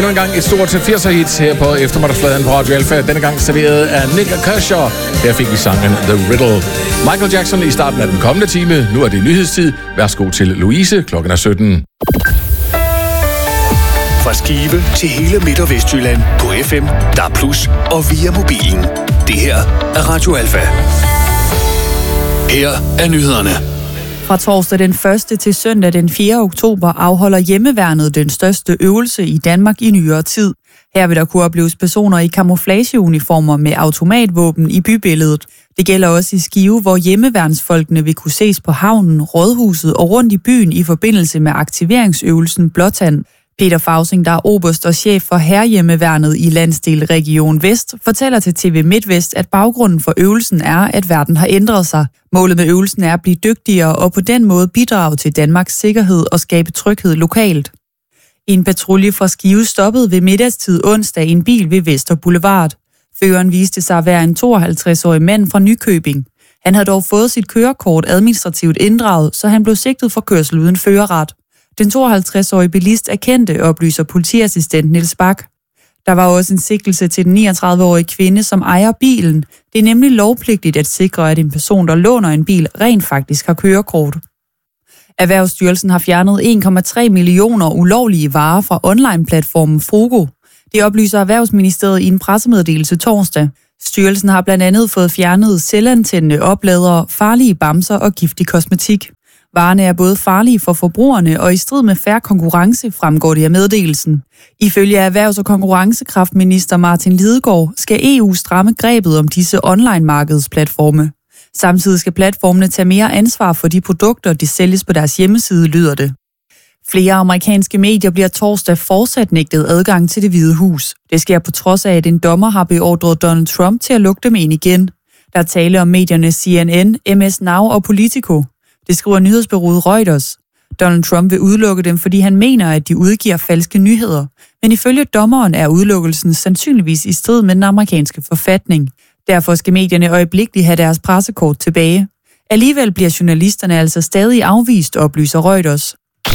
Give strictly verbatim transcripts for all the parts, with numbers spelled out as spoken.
Endnu en gang et stort firser-hit her på eftermiddagsfladen på Radio Alfa. Denne gang serveret af Nick Kershaw. Her fik vi sangen The Riddle. Michael Jackson i starten af den kommende time. Nu er det nyhedstid. Værsgo til Louise. Klokken er sytten. Fra Skive til hele Midt- og Vestjylland på F M, D A B plus, og via mobilen. Det her er Radio Alfa. Her er nyhederne. Fra torsdag den første til søndag den fjerde oktober afholder Hjemmeværnet den største øvelse i Danmark i nyere tid. Her vil der kunne opleves personer i camouflageuniformer med automatvåben i bybilledet. Det gælder også i Skive, hvor hjemmeværnsfolkene vil kunne ses på havnen, rådhuset og rundt i byen i forbindelse med aktiveringsøvelsen Blåtand. Peter Fausing, der er oberst og chef for Hærhjemmeværnet i landsdel Region Vest, fortæller til T V MidtVest, at baggrunden for øvelsen er, at verden har ændret sig. Målet med øvelsen er at blive dygtigere og på den måde bidrage til Danmarks sikkerhed og skabe tryghed lokalt. En patrulje fra Skive stoppede ved middagstid onsdag en bil ved Vester Boulevard. Føreren viste sig at være en tooghalvtreds-årig mand fra Nykøbing. Han havde dog fået sit kørekort administrativt inddraget, så han blev sigtet for kørsel uden førerret. Den tooghalvtreds-årige bilist erkendte, oplyser politiassistent Niels Bak. Der var også en sigtelse til den niogtredive-årige kvinde, som ejer bilen. Det er nemlig lovpligtigt at sikre, at en person, der låner en bil, rent faktisk har kørekort. Erhvervsstyrelsen har fjernet en komma tre millioner ulovlige varer fra online-platformen Frugo. Det oplyser Erhvervsministeriet i en pressemeddelelse torsdag. Styrelsen har blandt andet fået fjernet selvantændende opladere, farlige bamser og giftig kosmetik. Varerne er både farlige for forbrugerne og i strid med fair konkurrence, fremgår det af meddelelsen. Ifølge Erhvervs- og konkurrencekraftminister Martin Lidegaard skal E U stramme grebet om disse online-markedsplatforme. Samtidig skal platformene tage mere ansvar for de produkter, de sælges på deres hjemmeside, lyder det. Flere amerikanske medier bliver torsdag fortsat nægtet adgang til Det Hvide Hus. Det sker på trods af, at en dommer har beordret Donald Trump til at lukke dem ind igen. Der er tale om medierne C N N, M S Now og Politico. Det skriver nyhedsbureauet Reuters. Donald Trump vil udelukke dem, fordi han mener, at de udgiver falske nyheder. Men ifølge dommeren er udelukkelsen sandsynligvis i strid med den amerikanske forfatning. Derfor skal medierne øjeblikkeligt have deres pressekort tilbage. Alligevel bliver journalisterne altså stadig afvist, oplyser Reuters.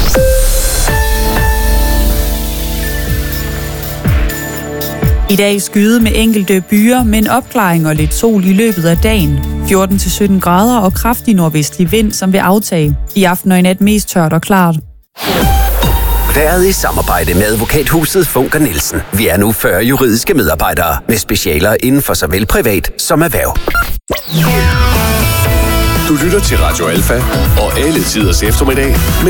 I dag skyde med enkelte byer, men opklaring og lidt sol i løbet af dagen. fjorten til sytten grader og kraftig nordvestlig vind, som vil aftage. I aften og i nat mest tørt og klart. Været i samarbejde med Advokathuset Funker Nielsen. Vi er nu fyrre juridiske medarbejdere med specialer inden for såvel privat som erhverv. Du lytter til Radio Alfa og alle tiders eftermiddag.